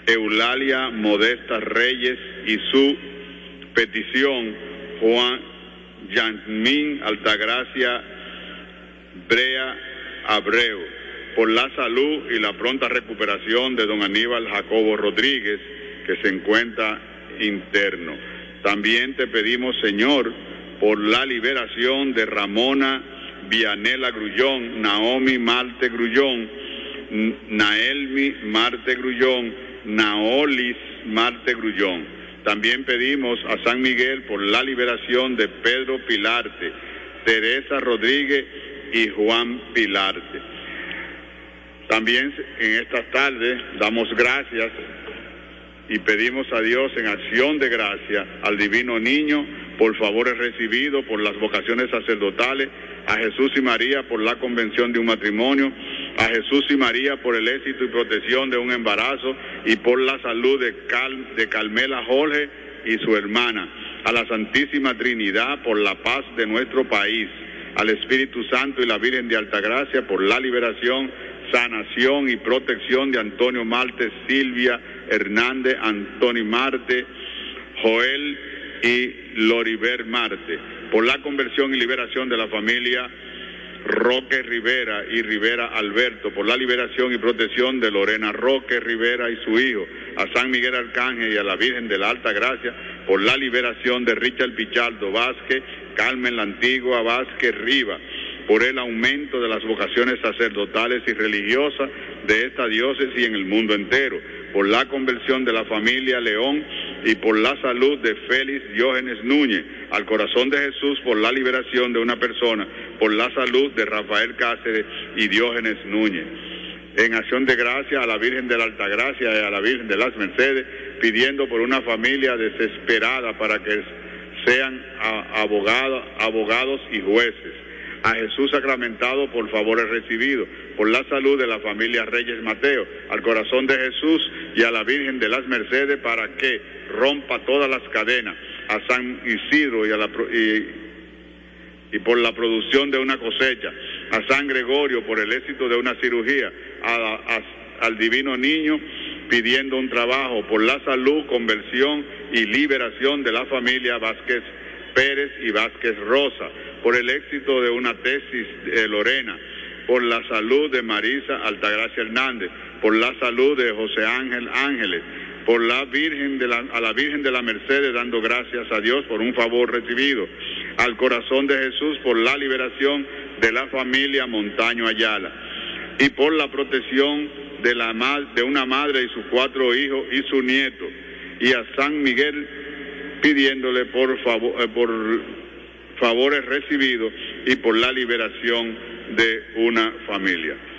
Eulalia Modesta Reyes y su petición, Juan Yasmín Altagracia Brea Abreu, por la salud y la pronta recuperación de don Aníbal Jacobo Rodríguez, que se encuentra interno. También te pedimos, Señor, por la liberación de Ramona Vianela Grullón, Naomi Marte Grullón, Naelmi Marte Grullón, Naolis Marte Grullón. También pedimos a San Miguel por la liberación de Pedro Pilarte, Teresa Rodríguez y Juan Pilarte. También en estas tardes damos gracias y pedimos a Dios en acción de gracia al Divino Niño por favores recibidos, por las vocaciones sacerdotales, a Jesús y María por la convención de un matrimonio, a Jesús y María por el éxito y protección de un embarazo y por la salud de Carmela Jorge y su hermana, a la Santísima Trinidad por la paz de nuestro país, al Espíritu Santo y la Virgen de Altagracia por la liberación, sanación y protección de Antonio Marte, Silvia Hernández, Antoni Marte, Joel y Loriber Marte, por la conversión y liberación de la familia Roque Rivera y Rivera Alberto, por la liberación y protección de Lorena Roque Rivera y su hijo, a San Miguel Arcángel y a la Virgen de la Alta Gracia, por la liberación de Richard Pichardo Vázquez, Carmen la Antigua Vázquez Riva, por el aumento de las vocaciones sacerdotales y religiosas de esta diócesis y en el mundo entero, por la conversión de la familia León y por la salud de Félix Diógenes Núñez, al corazón de Jesús por la liberación de una persona, por la salud de Rafael Cáceres y Diógenes Núñez. En acción de gracia a la Virgen de la Altagracia y a la Virgen de las Mercedes, pidiendo por una familia desesperada para que sean abogados y jueces. A Jesús sacramentado por favores recibidos, por la salud de la familia Reyes Mateo, al corazón de Jesús y a la Virgen de las Mercedes para que rompa todas las cadenas, a San Isidro y por la producción de una cosecha, a San Gregorio por el éxito de una cirugía, al Divino Niño pidiendo un trabajo, por la salud, conversión y liberación de la familia Vázquez Pérez y Vázquez Rosa, por el éxito de una tesis de Lorena, por la salud de Marisa Altagracia Hernández, por la salud de José Ángel Ángeles, por la Virgen a la Virgen de la Mercedes, dando gracias a Dios por un favor recibido, al corazón de Jesús por la liberación de la familia Montaño Ayala, y por la protección de una madre y sus 4 hijos y su nieto, y a San Miguel pidiéndole por favores recibidos y por la liberación de una familia.